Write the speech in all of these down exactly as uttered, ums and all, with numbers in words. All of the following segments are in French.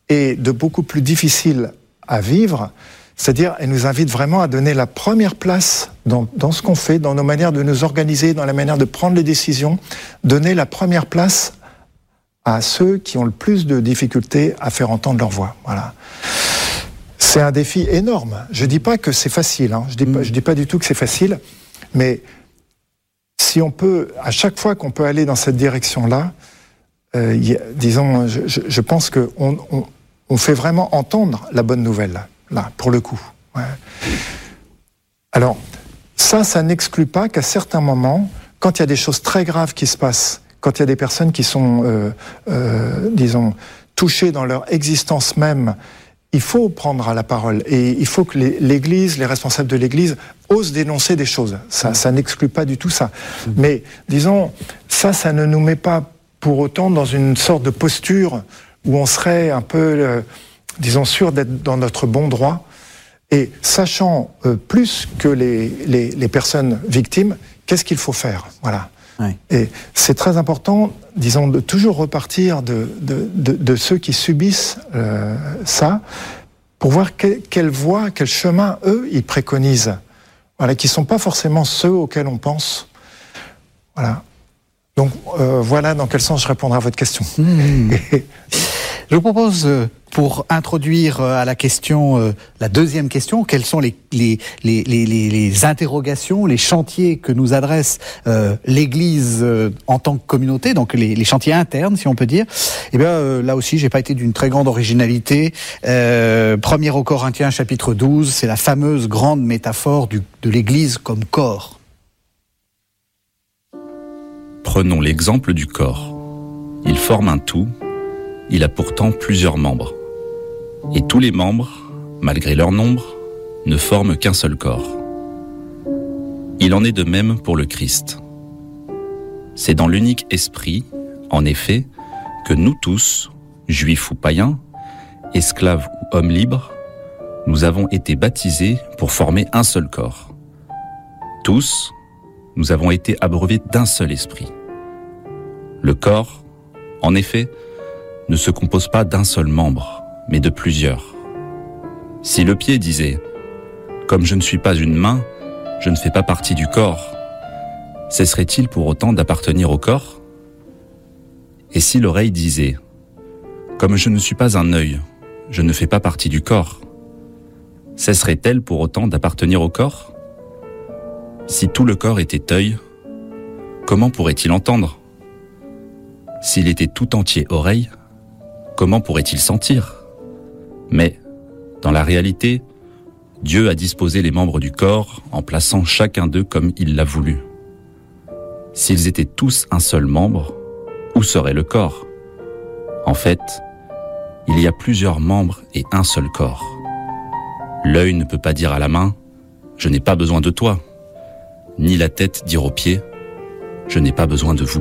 et de beaucoup plus difficile à vivre. C'est-à-dire, elle nous invite vraiment à donner la première place dans, dans ce qu'on fait, dans nos manières de nous organiser, dans la manière de prendre les décisions, donner la première place à ceux qui ont le plus de difficultés à faire entendre leur voix. Voilà. C'est un défi énorme. Je dis pas que c'est facile, hein. Je dis pas, je dis pas du tout que c'est facile, mais si on peut, à chaque fois qu'on peut aller dans cette direction-là, euh, y a, disons, je, je, je pense qu'on on, on fait vraiment entendre la bonne nouvelle. Là, pour le coup. Ouais. Alors, ça, ça n'exclut pas qu'à certains moments, quand il y a des choses très graves qui se passent, quand il y a des personnes qui sont, euh, euh, disons, touchées dans leur existence même, il faut prendre la parole. Et il faut que les, l'Église, les responsables de l'Église, osent dénoncer des choses. Ça, ça n'exclut pas du tout ça. Mais, disons, ça, ça ne nous met pas pour autant dans une sorte de posture où on serait un peu... Euh, disons, sûr d'être dans notre bon droit, et sachant euh, plus que les, les, les personnes victimes, qu'est-ce qu'il faut faire, voilà. Oui. Et c'est très important, disons, de toujours repartir de, de, de, de ceux qui subissent euh, ça, pour voir que, quelle voie, quel chemin, eux, ils préconisent, voilà, qui ne sont pas forcément ceux auxquels on pense, voilà. Donc, euh, voilà dans quel sens je répondrai à votre question. Mmh. Je vous propose, pour introduire à la question, la deuxième question, quelles sont les, les, les, les, les interrogations, les chantiers que nous adresse euh, l'Église euh, en tant que communauté, donc les, les chantiers internes, si on peut dire. Eh bien, euh, là aussi, j'ai pas été d'une très grande originalité. Euh, Premier aux Corinthiens, chapitre douze, c'est la fameuse grande métaphore du, de l'Église comme corps. Prenons l'exemple du corps. Il forme un tout. Il a pourtant plusieurs membres. Et tous les membres, malgré leur nombre, ne forment qu'un seul corps. Il en est de même pour le Christ. C'est dans l'unique esprit, en effet, que nous tous, juifs ou païens, esclaves ou hommes libres, nous avons été baptisés pour former un seul corps. Tous, nous avons été abreuvés d'un seul esprit. Le corps, en effet, ne se compose pas d'un seul membre, mais de plusieurs. Si le pied disait « Comme je ne suis pas une main, je ne fais pas partie du corps », cesserait-il pour autant d'appartenir au corps ? Et si l'oreille disait « Comme je ne suis pas un œil, je ne fais pas partie du corps », cesserait-elle pour autant d'appartenir au corps ? Si tout le corps était œil, comment pourrait-il entendre ? S'il était tout entier oreille, comment pourrait-il sentir ? Mais, dans la réalité, Dieu a disposé les membres du corps en plaçant chacun d'eux comme il l'a voulu. S'ils étaient tous un seul membre, où serait le corps ? En fait, il y a plusieurs membres et un seul corps. L'œil ne peut pas dire à la main « Je n'ai pas besoin de toi », ni la tête dire aux pieds « Je n'ai pas besoin de vous ».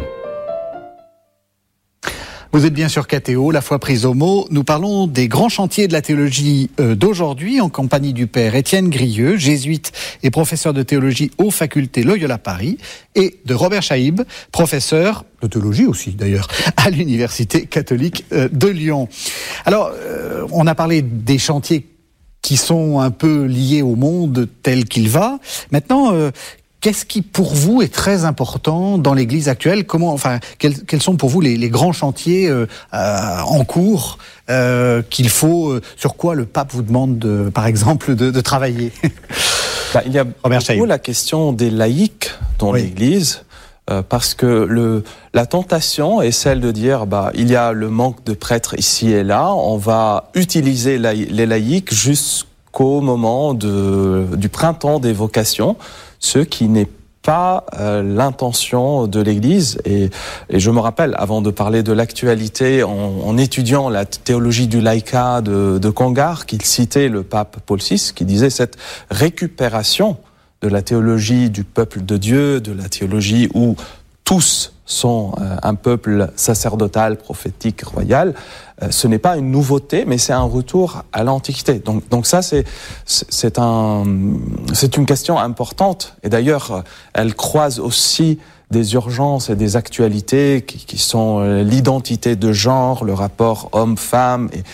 Vous êtes bien sur K T O, la foi prise au mot. Nous parlons des grands chantiers de la théologie d'aujourd'hui en compagnie du père Étienne Grieux, jésuite et professeur de théologie aux facultés Loyola Paris, et de Robert Chaïb, professeur de théologie aussi d'ailleurs, à l'Université catholique de Lyon. Alors, on a parlé des chantiers qui sont un peu liés au monde tel qu'il va. Maintenant, qu'est-ce qui, pour vous, est très important dans l'Église actuelle ? Comment, enfin, quels, quels sont pour vous les, les grands chantiers euh, euh, en cours euh, qu'il faut, euh, sur quoi le pape vous demande, de, par exemple, de, de travailler ? bah, Il y a beaucoup la question des laïcs dans oui. l'Église, euh, parce que le, la tentation est celle de dire, bah, il y a le manque de prêtres ici et là, on va utiliser la, les laïcs jusqu'au moment de, du printemps des vocations, ce qui n'est pas euh, l'intention de l'Église. Et, et je me rappelle, avant de parler de l'actualité, en, en étudiant la théologie du laïcat de, de Congar, qu'il citait le pape Paul six, qui disait cette récupération de la théologie du peuple de Dieu, de la théologie où tous sont euh, un peuple sacerdotal, prophétique, royal, euh, ce n'est pas une nouveauté, mais c'est un retour à l'Antiquité. Donc, donc ça, c'est, c'est, un, c'est une question importante. Et d'ailleurs, elle croise aussi des urgences et des actualités qui, qui sont l'identité de genre, le rapport homme-femme et